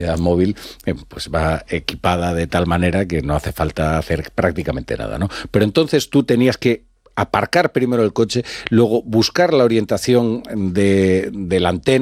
móvil pues va equipada de tal manera que no hace falta hacer prácticamente nada, ¿no? Pero entonces tú tenías que aparcar primero el coche, luego buscar la orientación de la antena